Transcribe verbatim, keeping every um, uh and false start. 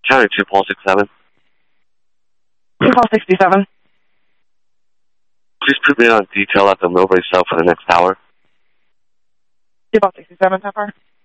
County two, Paul sixty-seven. two, Paul sixty-seven. Please put me on detail at the Millbrae cell for the next hour. two, Paul sixty-seven, so far.